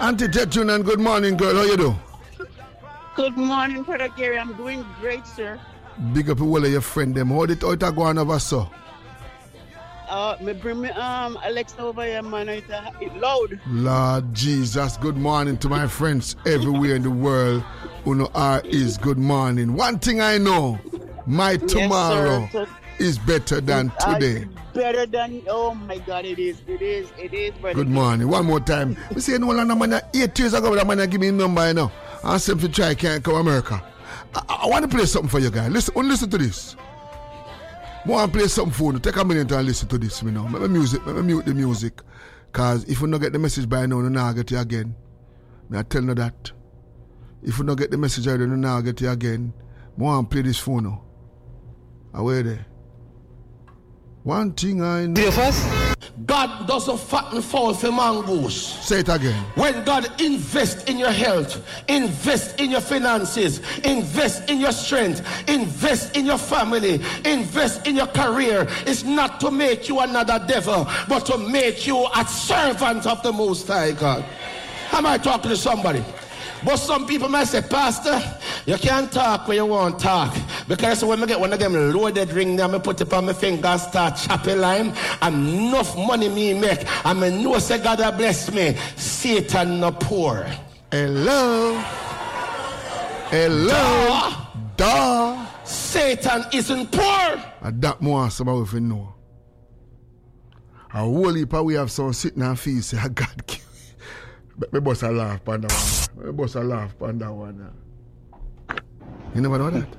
Auntie Tetun, and good morning, girl. How you do? Good morning, Brother Gary. I'm doing great, sir. Big up all of your friend them. How it go on over, so? Me bring me Alexa over here, man. It's loud. Lord Jesus, good morning to my friends everywhere in the world. Uno R is good morning. One thing I know, my tomorrow is better than today. Better than, oh my God, it is, brother. Good morning. One more time. We say no man 8 years ago that man give me a number, you know. I said if try can't come America. I want to play something for you guys. Listen to this. I want to play something for you. Take a minute and listen to this, you know. Let me mute the music. Because if you don't get the message by now, you now get it again. I tell you that. If you don't get the message already, you now get it again. I want to play this phone now. Away there. One thing I know. God doesn't fatten fowl for mongoose. Say it again. When God invests in your health, invest in your finances, invest in your strength, invest in your family, invest in your career, it's not to make you another devil, but to make you a servant of the Most High God. Am I talking to somebody? But some people might say, Pastor, you can't talk when you want to talk. Because when I get one of them loaded ring, I put it on my finger and start chopping lime. And enough money me make. And I know say God bless me. Satan no poor. Hello. Duh. Satan isn't poor. And that more somebody will know. A whole heap of we have some sitting and feel say, God kill. Me boss a laugh on that one. You never know that?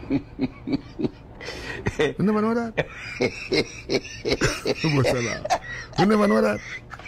You never know that? Me boss a laugh. You never know that?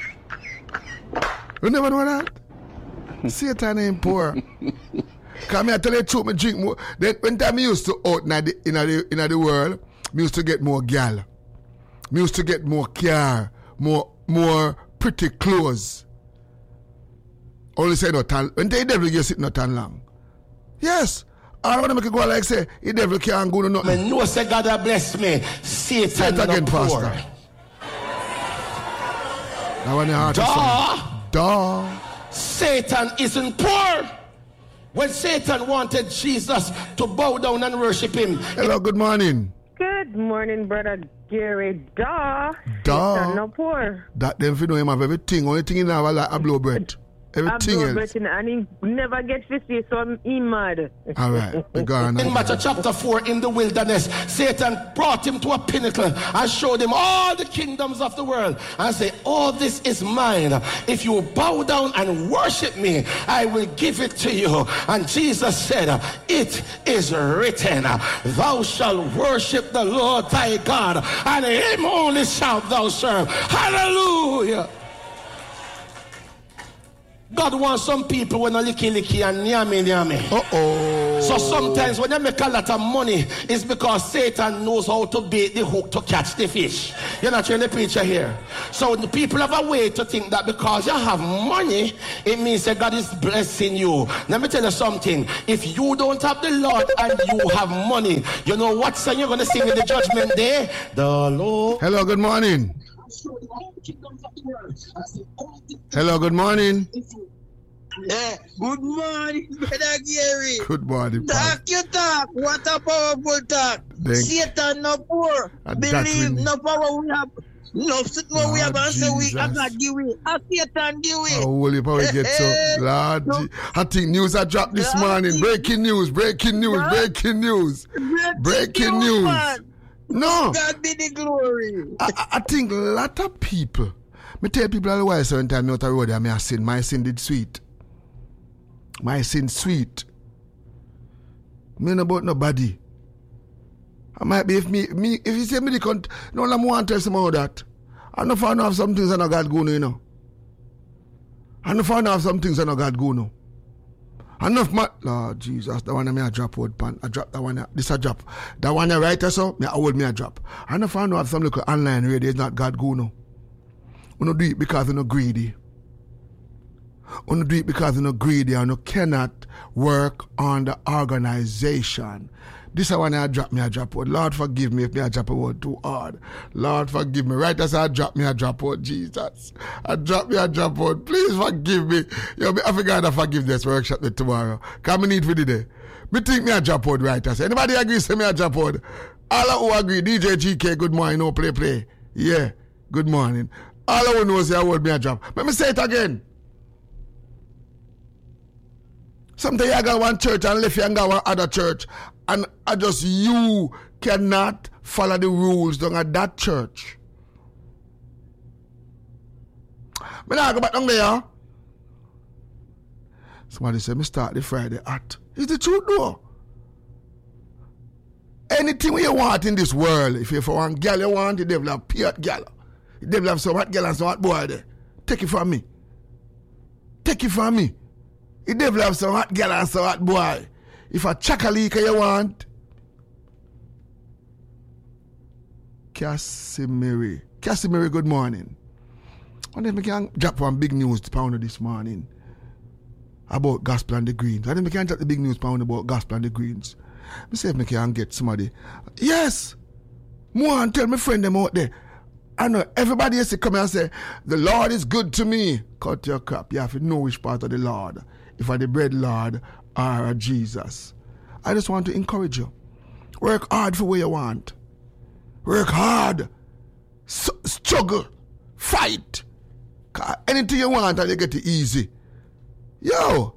You never know that? Satan ain't poor. Because I tell you the truth, I drink more. When time I used to out in the world, I used to get more gal. I used to get more car, more pretty clothes. Only say no tan. When the devil you sit not tan long. Yes. I want to make it go like say, the devil can't go to nothing. I know say God bless me. Satan again, poor. Pastor. Now when your heart Duh. Satan isn't poor. When Satan wanted Jesus to bow down and worship him. Hello, good morning. Good morning, Brother Gary. Satan no poor. That them if you know him have everything. Only thing in have like a blow bread. Everything else. And he never gets 50, so he mad. All right. In Matthew chapter 4, in the wilderness, Satan brought him to a pinnacle and showed him all the kingdoms of the world and said, all this is mine. If you bow down and worship me, I will give it to you. And Jesus said, it is written, thou shalt worship the Lord thy God, and him only shalt thou serve. Hallelujah. God wants some people when they licky and nyame. So sometimes when they make a lot of money, it's because Satan knows how to bait the hook to catch the fish. You're not trying to picture here. So the people have a way to think that because you have money, it means that God is blessing you. Let me tell you something. If you don't have the Lord and you have money, you know what song you're going to sing in the judgment day? The Lord. Hello, good morning. Hello, good morning. Good morning, Brother Gary. Good morning, Talk you talk. What a powerful talk. Satan no poor. Believe no power we have. No sit no we have and say we have not give it. A Satan give it. How will you probably get so Lord? I think news are dropped this morning. Breaking news. No. God be the glory. I think a lot of people. Me tell people all the while certain time out the road and I sin. My sin did sweet. My sin sweet. Me no about nobody. I might be if you say me the cunt, no I'm want to tell some of that. I know find out some things that no God go no, you know. I know find out some things that no God go no. Enough my Lord Jesus, the one I drop word pan. I drop that one. This I drop. That one I write so me I hold me a drop. I know find out some little online radio is not God go no. We don't do it because we're not greedy. You do it because you're not greedy and you cannot work on the organization. This is when I drop out. Lord, forgive me if I drop a word too hard. Lord, forgive me. Right as I drop out, Jesus. I drop out. Please forgive me. You'll be African of forgiveness workshop tomorrow. Come need for the day. Me think me a drop out right as. Anybody agree say me a drop out? All who agree, DJ GK, good morning, no play. Yeah, good morning. All who knows I will be a drop. Let me say it again. Sometimes you go one church and left you and go one other church. And just you cannot follow the rules down at that church. But now I go back down there. Somebody said, me start the Friday at. It's the truth though. Anything you want in this world, if you for one girl you want, the devil have peert girl. The devil have some hot girl and some hot boy there. Take it from me. Take it from me. The devil have some hot girl and some hot boy. If a chakalika you want, Casimiri, good morning. And then we can drop one big news pounder this morning about Gospel and the Greens. And then we can drop the big news pounder about Gospel and the Greens. Me say if me can get somebody. Yes! More and tell my friend them out there. I know everybody has to come and say, the Lord is good to me. Cut your crap. You have to know which part of the Lord. If I the bread Lord or Jesus. I just want to encourage you. Work hard for what you want. Work hard. Struggle. Fight. Anything you want and you get it easy. Yo.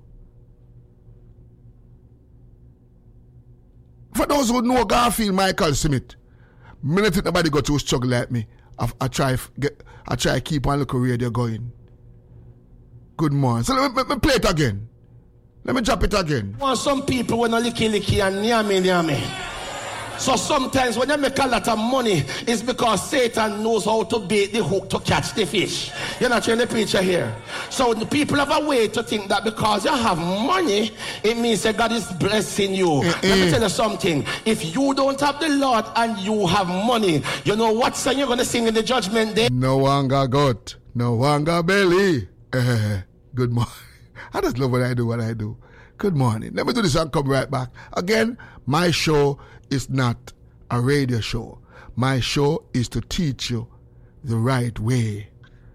For those who know Garfield Michael Smith, me not think nobody got to struggle like me. I try keep on local radio going. Good morning. So let me play it again. Let me drop it again. Well, some people want to licky and nyami. So sometimes when you make a lot of money, it's because Satan knows how to bait the hook to catch the fish. You're not hearing the picture here. So the people have a way to think that because you have money, it means that God is blessing you. Let me tell you something. If you don't have the Lord and you have money, you know what song you're going to sing in the judgment day? No one got goat, no one got belly. Good morning. I just love what I do. Good morning. Let me do this and come right back. Again, my show is not a radio show. My show is to teach you the right way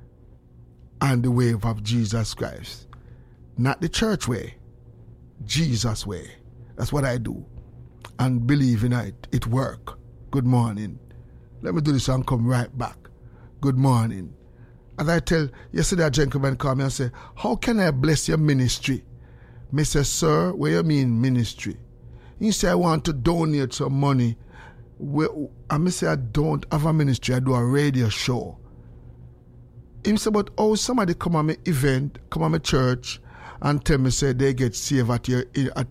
and the way of Jesus Christ. Not the church way. Jesus way. That's what I do. And believe in it. It work. Good morning. Let me do this and come right back. Good morning. As I tell, yesterday a gentleman called me and said, how can I bless your ministry? Me say, sir, what you mean ministry? He said, I want to donate some money. I say, I don't have a ministry, I do a radio show. He said, but oh, somebody come on my event, come on my church, and tell me, say, they get saved at your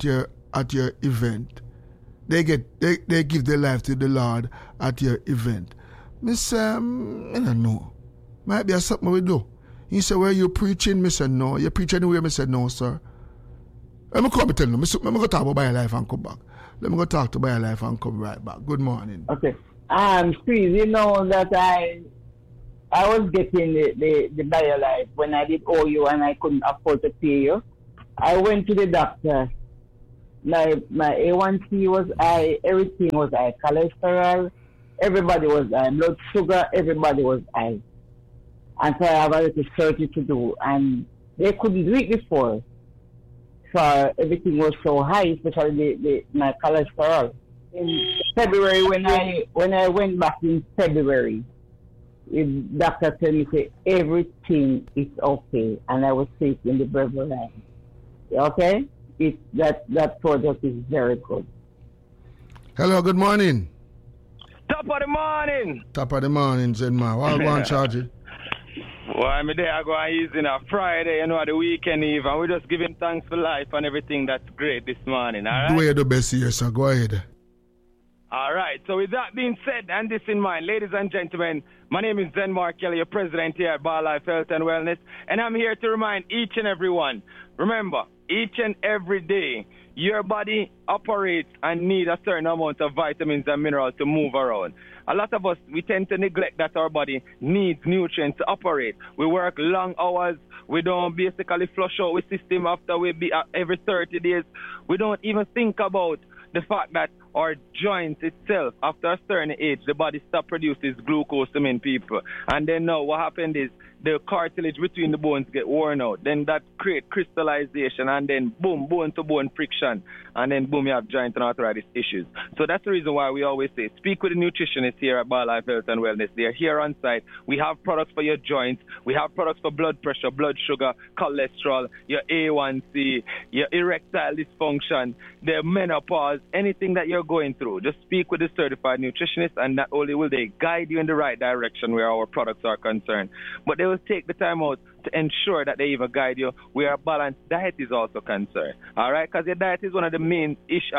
event. They give their life to the Lord at your event. Me say, I don't know. Might be something we do. He said, where you preaching? Me said, no. You preach anywhere? Me said, no, sir. Let me come and tell you. Let me go talk about BioLife and come back. Let me go talk to BioLife and come right back. Good morning. Okay. Please, you know that I was getting the BioLife when I did owe you and I couldn't afford to pay you. I went to the doctor. My A1C was high, everything was high. Cholesterol, everybody was high. Blood sugar, everybody was high. And so I have a little surgery to do. And they couldn't do it before. So everything was so high, especially my cholesterol. In February, when I went back in February, the doctor told me say everything is okay, and I was taking the Berberine. Okay, that product is very good. Hello, good morning. Top of the morning. Top of the morning, Zenma. What are you going to charge it? Well, I'm there. I go and using a Friday, the weekend eve, and we're just giving thanks for life and everything that's great this morning, all right? Do you the best here, sir. Go ahead. All right. So with that being said, and this in mind, ladies and gentlemen, my name is Zenmar Kelly, your president here at BioLife Health and Wellness, and I'm here to remind each and every one, remember, each and every day, your body operates and needs a certain amount of vitamins and minerals to move around. A lot of us, we tend to neglect that our body needs nutrients to operate. We work long hours, We don't basically flush out with system after we be every 30 days. We don't even think about the fact that our joints itself, after a certain age, the body stop produces glucose in people. And then now what happened is the cartilage between the bones get worn out. Then that creates crystallization and then boom, bone to bone friction. And then boom, you have joint and arthritis issues. So that's the reason why we always say, speak with the nutritionist here at BioLife Health and Wellness. They are here on site. We have products for your joints. We have products for blood pressure, blood sugar, cholesterol, your A1C, your erectile dysfunction, the menopause, anything that you're going through. Just speak with the certified nutritionist, and not only will they guide you in the right direction where our products are concerned, but they will take the time out to ensure that they even guide you where a balanced diet is also concerned. All right, because your diet is one of the main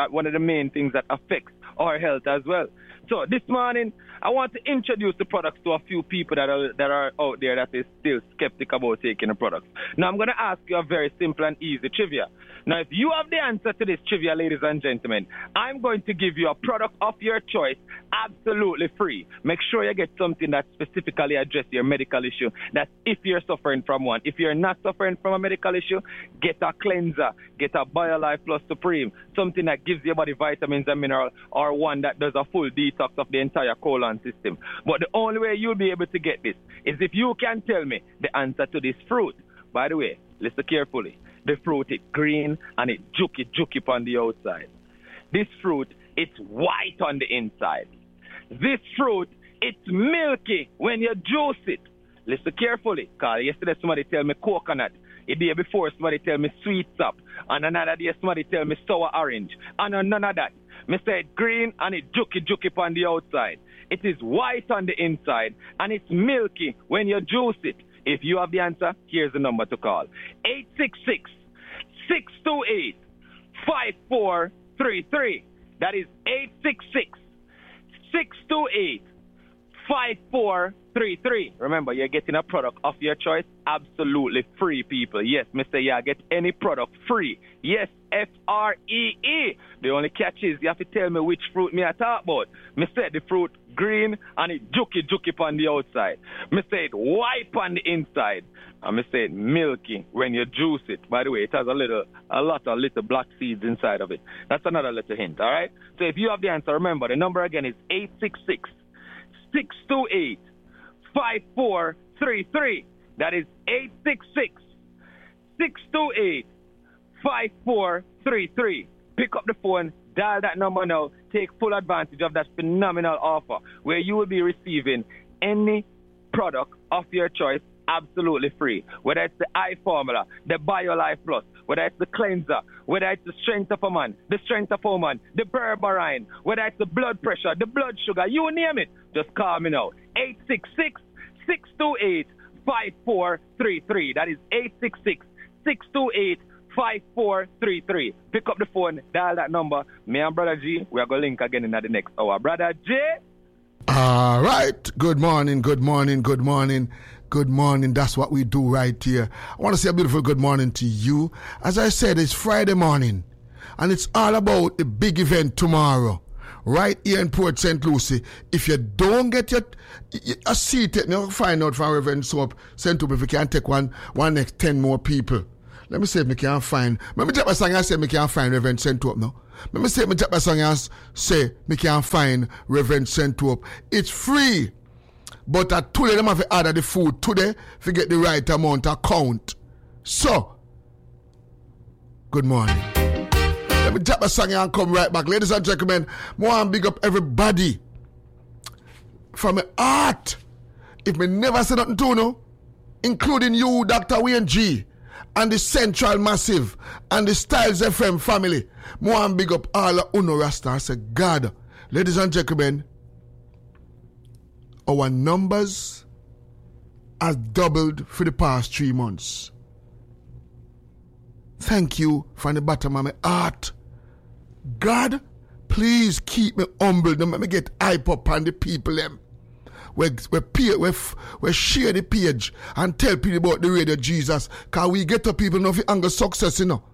things that affects our health as well. So this morning, I want to introduce the products to a few people that are out there that is still skeptic about taking the products. Now, I'm going to ask you a very simple and easy trivia. Now, if you have the answer to this trivia, ladies and gentlemen, I'm going to give you a product of your choice absolutely free. Make sure you get something that specifically addresses your medical issue. That's if you're suffering from one. If you're not suffering from a medical issue, get a cleanser, get a BioLife Plus Supreme, something that gives your body vitamins and minerals, or one that does a full detox of the entire colon system. But the only way you'll be able to get this is if you can tell me the answer to this fruit. By the way, listen carefully. The fruit is green and it's juky on the outside. This fruit, it's white on the inside. This fruit, it's milky when you juice it. Listen carefully, because yesterday somebody tell me coconut. The day before somebody tell me sweet sap. And another day somebody tell me sour orange. And none of that. Me say it's green and it's juky on the outside. It is white on the inside and it's milky when you juice it. If you have the answer, here's the number to call. 866-628-5433. That is 866-628-5433. Remember, you're getting a product of your choice absolutely free, people. Yes, Mr. Yeah, get any product free. Yes, F-R-E-E. The only catch is you have to tell me which fruit me I talk about. Me said the fruit green and it juky on the outside. Me said white on the inside. And me said milky when you juice it. By the way, it has a lot of little black seeds inside of it. That's another little hint, all right? So if you have the answer, remember, the number again is 866-628-5433. That is 866-628-5433. Pick up the phone, dial that number now, take full advantage of that phenomenal offer where you will be receiving any product of your choice absolutely free. Whether it's the eye formula, the BioLife Plus, whether it's the cleanser, whether it's the strength of a man, the strength of a woman, the berberine, whether it's the blood pressure, the blood sugar, you name it. Just call me now. 866-628-5433. That is 866-628-5433. Pick up the phone, dial that number. Me and Brother G, we are going to link again in the next hour. Brother J. All right. Good morning. That's what we do right here. I want to say a beautiful good morning to you. As I said, it's Friday morning, and it's all about the big event tomorrow, right here in Port St. Lucie. If you don't get a seat, you'll find out from Reverend Soap St. Lucie if we can take one next 10 more people. Let me see if we can find. Let me take my song and say we can find Reverend St. Lucie now. Let me say my song and say we can find Reverend St. Lucie. It's free. But at today, them have to order the food today to get the right amount of count. So, good morning. Let me tap a song and come right back. Ladies and gentlemen, I want to big up everybody from my heart. If me never say nothing to you, including you, Dr. Wayne G, and the Central Massive, and the Styles FM family, I want to big up all of Uno Rasta and say, God, ladies and gentlemen, our numbers has doubled for the past 3 months. Thank you from the bottom of my heart. God, please keep me humble. Don't make me get hype up on the people them. We share the page and tell people about the Radio Jesus. Because we get to people now for anger success, you know.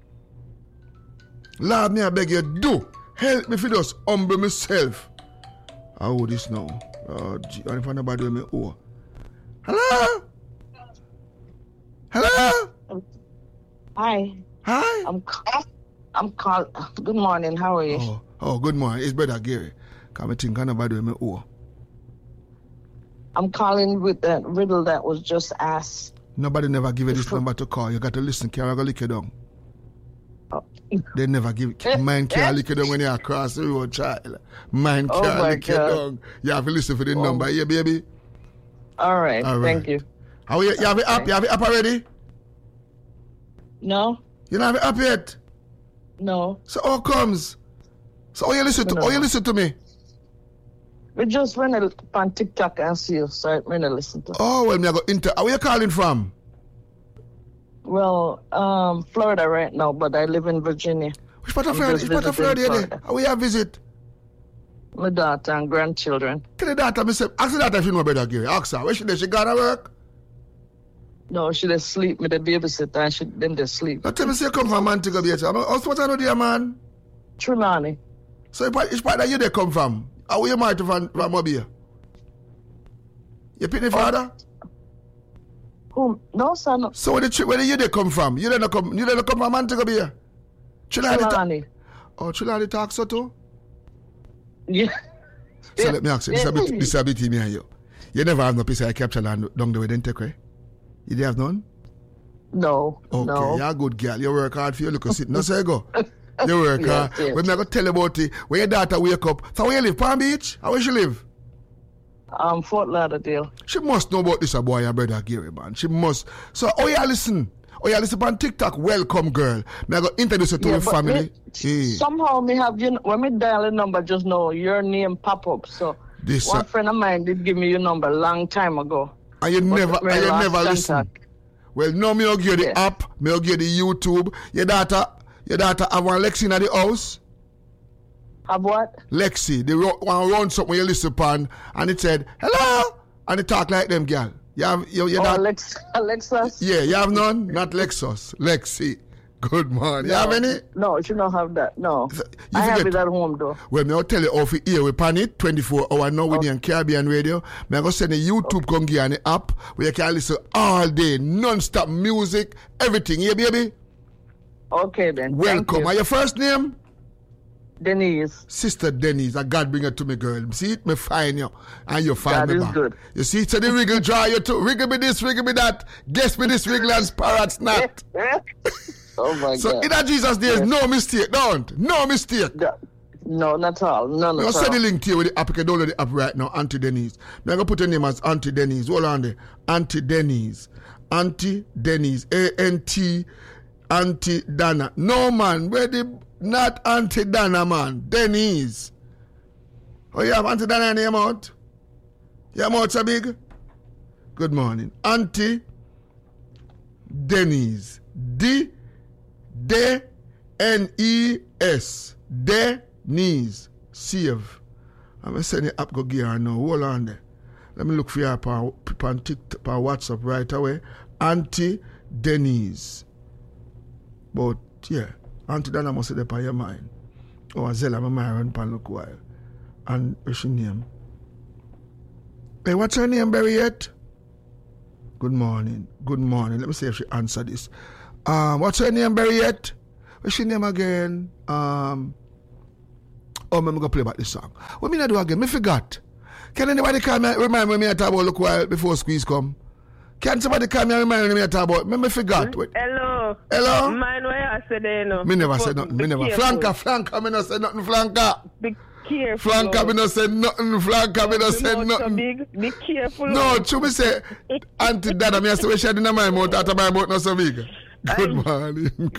Lord, me I beg you, do. Help me for this. Humble myself. How old this now? Oh, gee, I don't find nobody with me. Oh. Hello? Hello? Hi. Hi. I'm call. Good morning. How are you? Oh, good morning. It's Brother Gary. Come and think about me. I'm calling with that riddle that was just asked. Nobody never give you this number to call. You got to listen. Can't go lick you down. They never give it. Mine can't lick you down when you across the road, child. Mine can't lick you down. You have to listen for the number. Yeah, baby. All right. Thank you. How you have it up? You have it up already? No. You don't have it up yet? No. So how comes? So how you listen to me? We just went on TikTok and see you, so I'm going to listen to you. Oh, well, me I go where you calling from? Well, Florida right now, but I live in Virginia. Which part of Florida? How you visit? My daughter and grandchildren. Tell the daughter, ask the daughter if you know Brother Gary. Ask her. Where she there? She gonna work? No, she just sleep. Me the babysitter and then they sleep. Now tell me, say you come from Montego Bay. How much I know there, man? Trelawney. So which part that you there come from? How you married from Mobile? You pick the father? Who? No, son. So where you there come from? You don't come from Montego Bay? Trelawney. Trelawney talks so too? Yeah. So let me ask you, this a bit me and you. You never have no piece of capture land down the way, then take away? You did have none? No. Okay, no. You're a good girl. You work hard for your look sit. No, say go. You work hard. Yes. When I go tell you about it, when your daughter wake up, so where you live? Palm Beach? How where she live? Fort Lauderdale. She must know about this boy, your Brother Gary, man. She must. So, you listen on TikTok. Welcome, girl. I go introduce you to your family. Somehow me have when me dial a number just now, your name pop up. So one friend of mine did give me your number a long time ago. And you never listen. Well, now me will give you the app, me will give you the YouTube. Your daughter have one Lexi in the house. Have what? Lexi. They run something you listen upon, and it said, hello, and it talk like them, girl. You have your Lexus? Yeah, you have none? Not Lexus. Lexi. Good morning. No, you have any? No, she don't have that. No. I have it at home though. Well, me I'll tell you off here we pan it 24 hours now with the Caribbean radio. Me I go send a YouTube come give an app where you can listen all day, non-stop music, everything. Yeah, baby? Okay then. Welcome. Are your first name? Denise. Sister Denise, God bring it to me, girl. See it, me find you, and you find me back. Good. You see, so the wriggle draw you to wriggle me this, wriggle me that. Guess me this, wriggle and parrots not. Oh my God. So in that Jesus there is no mistake, no mistake. No, not all. None at all. I'll send the link to you with the app. You can download the app right now, Auntie Denise. I'm going to put your name as Auntie Denise. Hold on there. Auntie Denise. Auntie Denise. A-N-T, Auntie Dana. No, man. Not Auntie Dana, man. Denise. Oh, you have Auntie Dana in your mouth? Your mouth so big? Good morning. Auntie Denise. D-N-E-S. Denise. Save. I'm going to send the app go gear now. Hold on there. Let me look for you on TikTok, on WhatsApp right away. Auntie Denise. But, yeah. Auntie Dana must have on your mind. Oh, Zella, my mind run pan look while. And what's your name? Hey, what's her name, Barriette? Good morning. Good morning. Let me see if she answer this. What's her name, Barriette? What's your name again? I'm going to play about this song. What me I do again? Me forgot. Can anybody come and remind me I talk about look while before squeeze come? Can somebody come and remind me I talk about? Me forgot. Wait. Hello. Mind what I said there, no. Me never said nothing. Me never. Flanka, me no say nothing, Flanka. Be careful. Flanka, me no say nothing. Flanka, me no say nothing. Be careful. No, you me say, Auntie Dada, me I say, we should in my mouth, after my mouth not so big. Good morning.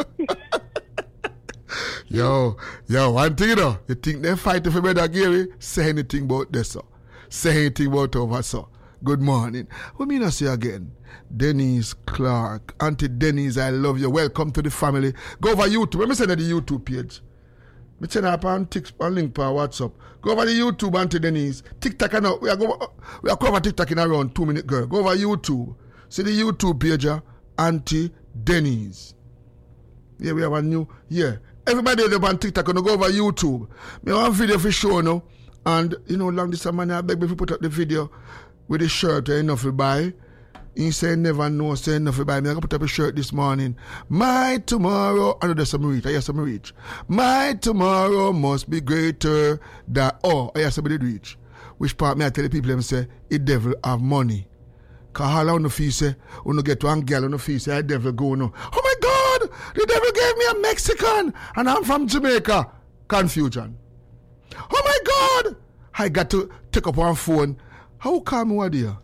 Yo, one thing, you know, you think they fight for Brother Gary? Say anything about this, so. Say anything about over, so. Good morning. What mean I say again? Denise Clark. Auntie Denise, I love you. Welcome to the family. Go over YouTube. Let me send you the YouTube page. Me send up on link per WhatsApp. Go over the YouTube, Auntie Denise. TikTok, I know. We are cover TikTok in around 2 minutes, girl. Go over YouTube. See the YouTube page, Auntie Denise. Yeah, we have a new, Everybody up on TikTok, gonna go over YouTube. Me have one video for show now. And, long this man, I beg me if you put up the video with the shirt enough to buy. He said never know, say nothing by me. I put up a shirt this morning. My tomorrow, I know there's some reach. I hear some reach. My tomorrow must be greater than, I hear somebody reach. Which part me I tell the people them say, the devil have money. Cause all on the fee say, when you get one girl on the fee say, the devil go no. Oh my God, the devil gave me a Mexican and I'm from Jamaica. Confusion. Oh my God, I got to take up one phone. How call me what dear?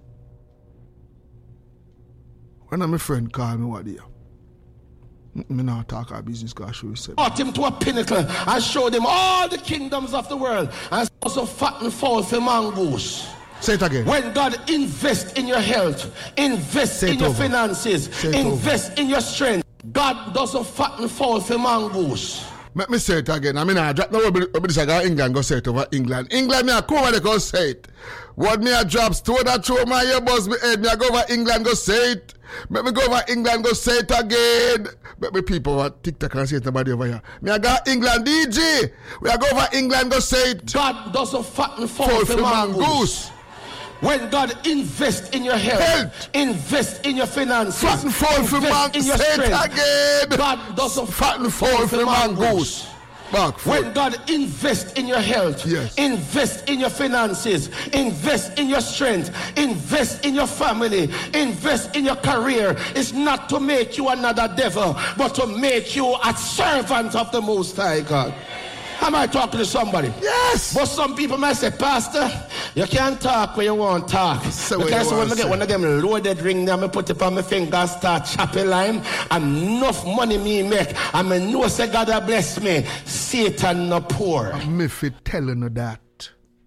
When my friend call me what dear? Me not talk our business because I show you said. Brought him to a pinnacle and showed him all the kingdoms of the world and also fat and fall for mongoose. Say it again. When God invests in your health, invest in your finances, invest in your strength, God doesn't fat and fall for mongoose. Let me say it again. I mean, I drop no what I got England, go say it over England. England, me I come over there, go say it. What me I drop, stone that throw my earbuds, me head, me I go over England, go say it. Let me go over England, go say it again. Let me people over TikTok and say it nobody over here. Me I got England, DJ. We are go over England, go say it. God doesn't fat and fall for mongoose. When God invests in your health, invest in your finances, fat and fall for mongoose. In your strength, again. God doesn't fat and fall for mongoose. When God invests in your health, invest in your finances, invest in your strength, invest in your family, invest in your career. It's not to make you another devil, but to make you a servant of the Most High God. Am I talking to somebody? Yes. But some people might say, Pastor, you can't talk when you want to talk. Because when I get one of them loaded ring, I put it on my finger, start chopping lime, and enough money me make. And I know say God bless me. Satan no poor. I'm if it telling you that.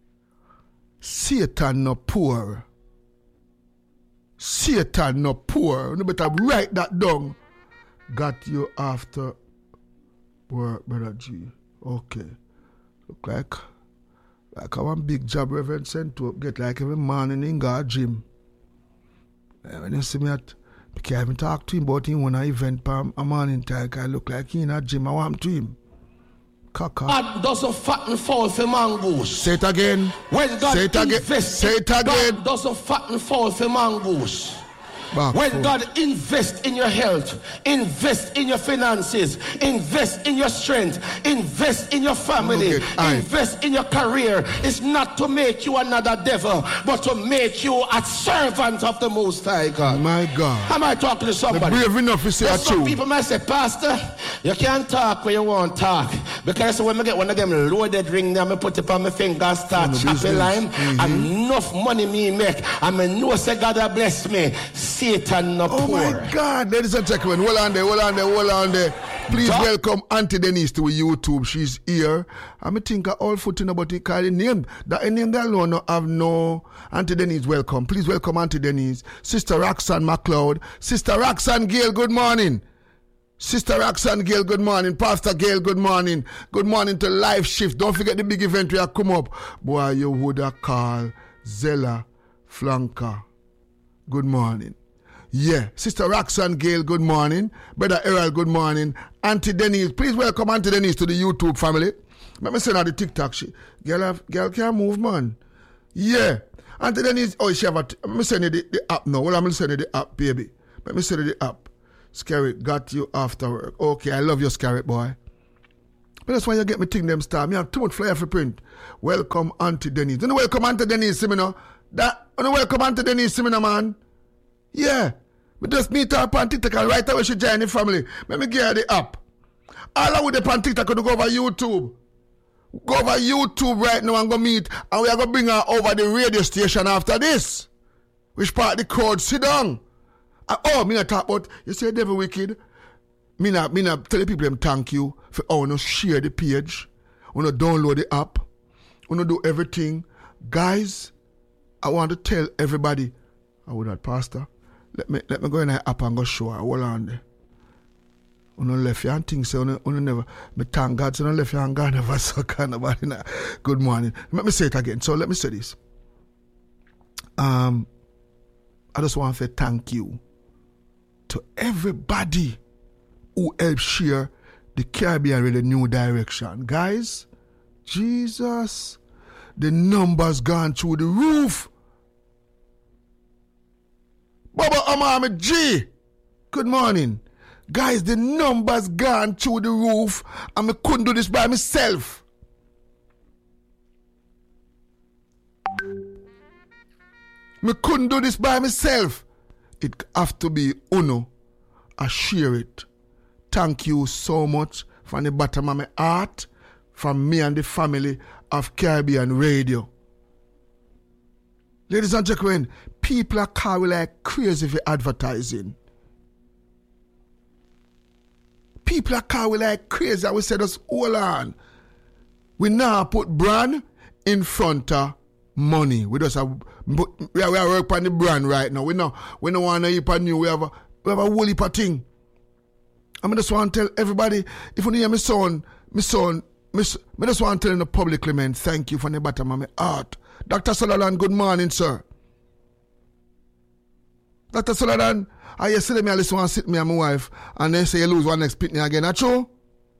Satan no poor. Satan no poor. You better write that down. Got you after work, Brother G. Okay. Look like I want big job Reverend sent to get like every morning in God gym. When you see me I can't even talk to him about him when I event a morning time. I look like he in a gym. I want to him. Kaka. God doesn't fat and fall for mongoose. Say it again. When God say it again. Say it again. God doesn't fat and fall for mongoose. When God invests in your health, invest in your finances, invest in your strength, invest in your family, invest in your career, it's not to make you another devil, but to make you a servant of the Most High God. My God. Am I talking to somebody? Brave enough to say some people might say, Pastor, you can't talk when you want to talk. Because when I get one of them loaded ring, I put it on my finger, start chopping lime, and enough money me make, and I know say God bless me. Satan no poor. My God, ladies and gentlemen, hold on there. Please welcome Auntie Denise to YouTube. She's here. I think all footing about the call name. That name that alone no have no. Auntie Denise, welcome. Please welcome Auntie Denise. Sister Roxanne McLeod. Sister Roxanne Gale, good morning. Sister Roxanne Gale, good morning. Pastor Gale, good morning. Good morning to Life Shift. Don't forget the big event we have come up. Boy, you would have called Zella Flanker. Good morning. Yeah, Sister Roxanne Gale, good morning. Brother Errol, good morning. Auntie Denise, please welcome Auntie Denise to the YouTube family. Let me send her the TikTok. Girl can't move, man. Yeah. Auntie Denise, she have let me send you the app now. Well, I'm going to send you the app, baby. Let me send you the app. Scarrett, got you after work. Okay, I love your Scarrett, boy. But that's why you get me thing them star. Me have too much flyer for print. Welcome Auntie Denise. You know welcome Auntie Denise, you know? Welcome Auntie Denise, you know, man? Yeah. We just meet her on TikTok and right away she join the family. Let me give her the app. All I with the on TikTok could go over YouTube. Go over YouTube right now and go meet. And we are going to bring her over the radio station after this. Which part of the crowd sit down. Me not talk about, you say devil wicked. Me not tell the people them thank you for you share the page. You download the app. You do everything. Guys, I want to tell everybody. I would not, Pastor. Let me go in the app and go show her. Hold on there. You don't left your hand things, so you never. But thank God, so you don't left your hand God never suck on nobody. Good morning. Let me say it again. So let me say this. I just want to say thank you to everybody who helped share the Caribbean with a new direction. Guys, Jesus, the numbers gone through the roof. Baba Amami G. Good morning. Guys, the numbers gone through the roof and I couldn't do this by myself. I couldn't do this by myself. It have to be Uno. I share it. Thank you so much from the bottom of my heart, from me and the family of Caribbean Radio. Ladies and gentlemen, people are calling like crazy for advertising. People are calling like crazy. I will say this, hold on. We now put brand in front of money. We just have, we are working on the brand right now. We don't want to heap on new. We have a whole heap of thing. I just want to tell everybody, if you hear my son, I just want to tell you publicly, man, thank you from the bottom of my heart. Dr. Sutherland, good morning, sir. Dr. Sutherland, I yesterday me listen and sit me and my wife, and then say you lose one next pitney again. That's true?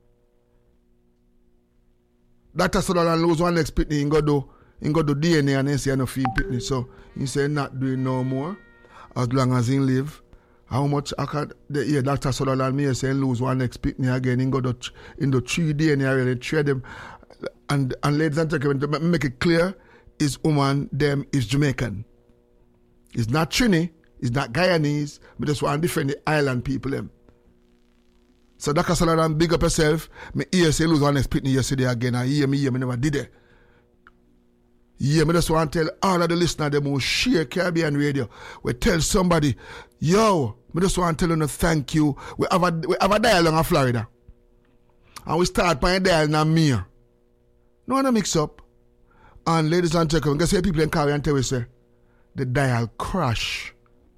Dr. Sutherland lose one next pitney, he go do DNA and then say no feed pitney. So he say not doing no more as long as he live. How much I could hear Dr. Sutherland me say lose one next pitney again, he go do in the 3 DNA really trade them. And ladies and gentlemen, to make it clear, his woman them is Jamaican. It's not Trini. It's not Guyanese, but just want to defend the island people them. So Dr. Sutherland, big up yourself. Me hear say lose one next pitney yesterday again. I hear me never did it. Yeah, me just want to tell all of the listeners them who share Caribbean Radio. We tell somebody, yo, me just want to tell them thank you. We have a dial in Florida. And we start by a dial in Mir. No one mix up. And ladies and gentlemen, guess what people in Caribbean tell we say? The dial crash.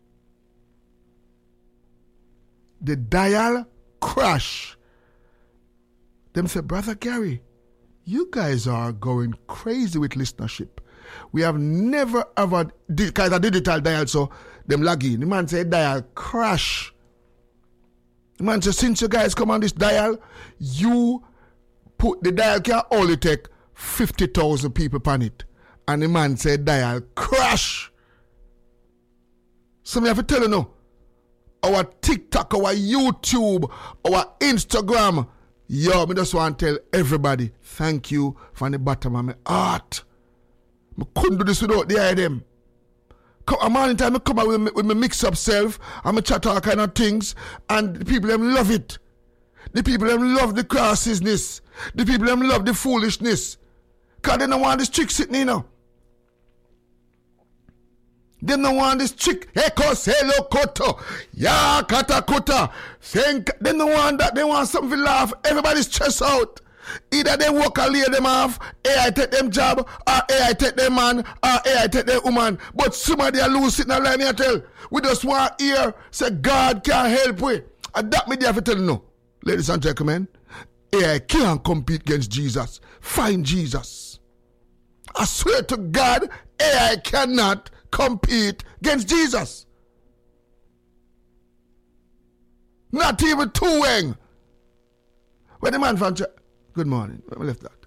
The dial crash. Them say, Brother Gary, you guys are going crazy with listenership. We have never ever, because a digital dial, so them laggy. The man say dial crash. The man say, since you guys come on this dial, you put the dial can only take 50,000 people on it. And the man said dial crash. So me have to tell you now, our TikTok, our YouTube, our Instagram, yo, me just want to tell everybody, thank you from the bottom of my heart. I couldn't do this without the item. A morning time I come out with my mix-up self, and I chat all kind of things, and the people them love it. The people them love the crassiness. The people them love the foolishness. Because they don't want this trick sitting, you know. They don't want this trick. Eko selo koto. Ya kata kota. They don't want that. They want something to laugh. Everybody's stressed out. Either they work or lay them off, AI take them job, or AI take them man, or AI take them woman. But somebody are lose sitting like me I tell. We just want to hear, say God can help we. And that me have to tell you no. Ladies and gentlemen, AI can't compete against Jesus. Find Jesus. I swear to God, AI cannot compete against Jesus. Not even two wing. When the man from good morning. I left that.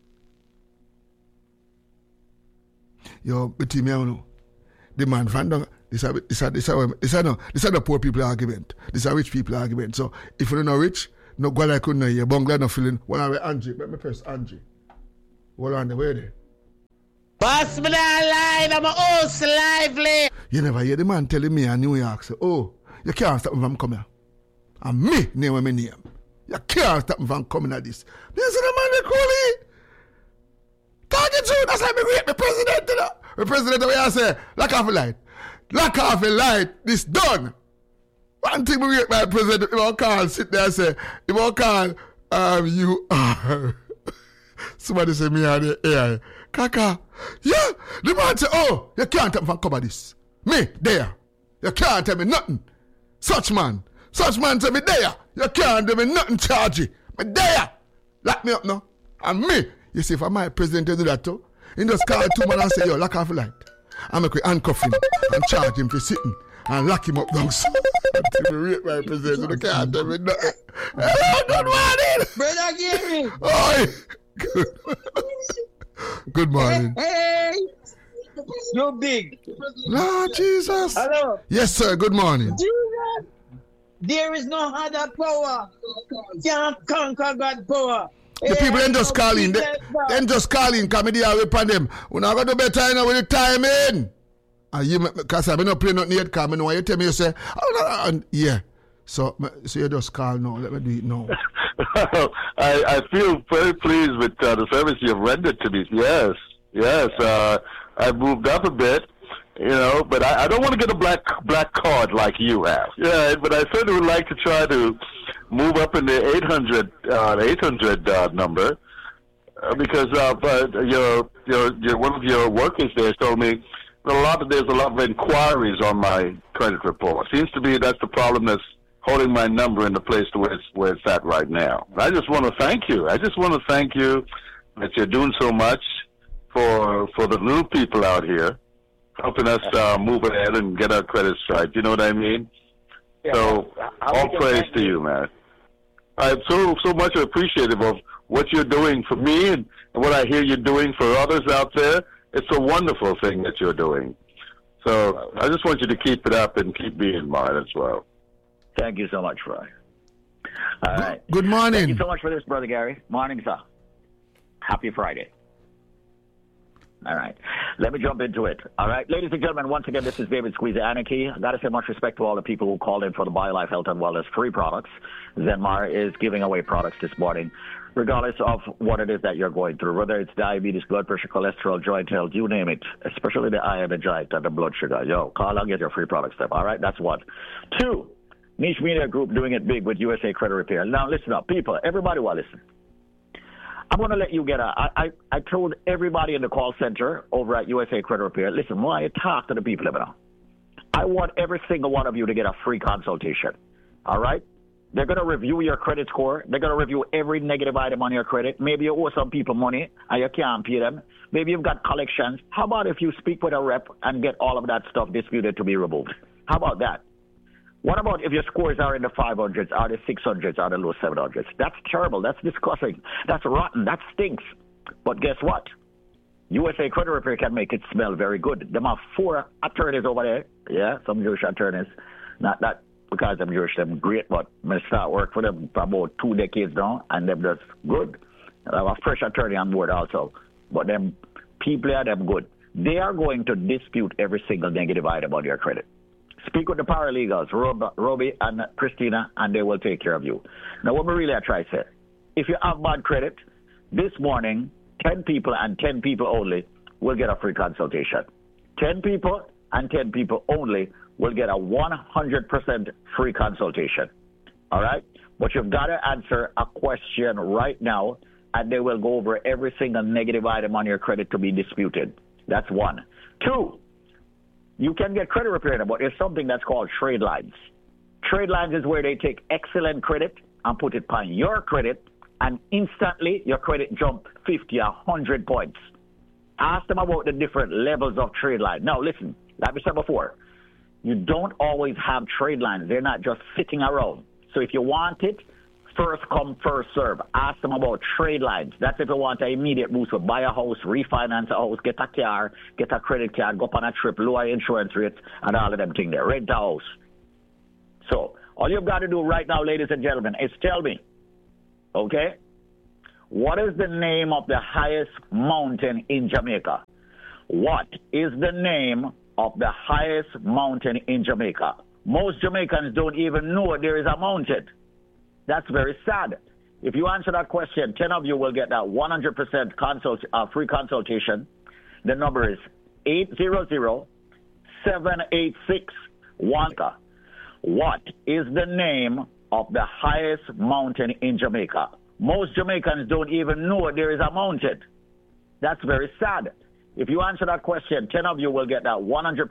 Yo, between me and the man from this is the poor people argument. This is a rich people argument. So if you're not rich, no go like couldn't hear. Bungla no feeling. One of Angie. Let me press Angie. Hold on the way there. Boss me that line, I'm a host lively. You never hear the man telling me in New York, say, oh, you can't stop me from coming. And me, name my name. You can't stop me from coming at this. This is the man they call it. Talking to you, that's how me rate the president, you know. The president, the way I say, lock off a light. Lock off a light, this done. One thing we rate my president, he won't call, sit there and say, he won't call, you are. Somebody say me on the AI. Kaka, yeah, the man say, oh, you can't tell me from cover this. Me, there. You can't tell me nothing. Such man tell me there. You can't tell me nothing, charge it. Me there. Lock me up now. And me, you see, if I'm my president to do that too, he just call 2 man and say, yo, lock off the light. I make we handcuff him and charge him for sitting and lock him up down. So, until we rate my president, you can't tell me nothing. Hello, good morning. Brother Gary. Oi. Good morning. Hey. You big. Lord Jesus. Hello. Yes, sir. Good morning. Jesus. There is no other power. Can't conquer God power. The people then just call in. Then just call in. Come here with them. We're not going to do better now with the timing. And you, because I'm not playing nothing yet. Because I know you tell me, you say, oh, no, yeah. So you just call now. Let me do it now. I feel very pleased with the service you've rendered to me. Yes. I moved up a bit, but I don't want to get a black card like you have. Yeah, but I certainly would like to try to move up in the 800 number because one of your workers there told me there's a lot of inquiries on my credit report. Seems to be that's the problem that's holding my number in the place to where it's at right now. I just want to thank you. That you're doing so much for the little people out here, helping us move ahead and get our credit straight. You know what I mean? Yeah, so all praise to you, man. I'm so much appreciative of what you're doing for me and what I hear you're doing for others out there. It's a wonderful thing that you're doing. So I just want you to keep it up and keep me in mind as well. Thank you so much, Roy. All right. Good morning. Thank you so much for this, Brother Gary. Morning, sir. Happy Friday. All right. Let me jump into it. All right. Ladies and gentlemen, once again, this is David Squeezy Anarchy. I got to say much respect to all the people who called in for the BioLife Health and Wellness free products. Zenmar is giving away products this morning, regardless of what it is that you're going through, whether it's diabetes, blood pressure, cholesterol, joint health, you name it, especially the eye and the joint and the blood sugar. Yo, call and get your free product stuff. All right. That's one. Two, Niche Media Group doing it big with USA Credit Repair. Now, listen up, people. Everybody will listen. I'm going to let you get I told everybody in the call center over at USA Credit Repair, listen, when I talk to the people about I want every single one of you to get a free consultation. All right? They're going to review your credit score. They're going to review every negative item on your credit. Maybe you owe some people money and you can't pay them. Maybe you've got collections. How about if you speak with a rep and get all of that stuff disputed to be removed? How about that? What about if your scores are in the 500s, are the 600s, are the low 700s? That's terrible. That's disgusting. That's rotten. That stinks. But guess what? USA Credit Repair can make it smell very good. Them have 4 attorneys over there. Yeah, some Jewish attorneys. Not that because I'm Jewish, them great, but I start work for them for about 2 decades now, and them just good. And I have a fresh attorney on board also. But them people are them good. They are going to dispute every single negative item on your credit. Speak with the paralegals, Robbie and Christina, and they will take care of you. Now, what we really are trying to say, if you have bad credit, this morning, 10 people and 10 people only will get a free consultation. 10 people and 10 people only will get a 100% free consultation. All right? But you've got to answer a question right now, and they will go over every single negative item on your credit to be disputed. That's one. Two, you can get credit repair, but there's something that's called trade lines. Trade lines is where they take excellent credit and put it on your credit, and instantly your credit jump 50, 100 points. Ask them about the different levels of trade line. Now, listen, like we said before, you don't always have trade lines. They're not just sitting around. So if you want it, first come, first serve. Ask them about trade lines. That's if you want an immediate boost. So buy a house, refinance a house, get a car, get a credit card, go up on a trip, lower insurance rates, and all of them things there. Rent a house. So all you've got to do right now, ladies and gentlemen, is tell me, okay, what is the name of the highest mountain in Jamaica? What is the name of the highest mountain in Jamaica? Most Jamaicans don't even know there is a mountain. That's very sad. If you answer that question, 10 of you will get that 100% free consultation. The number is 800-786-1. What is the name of the highest mountain in Jamaica? Most Jamaicans don't even know there is a mountain. That's very sad. If you answer that question, 10 of you will get that 100%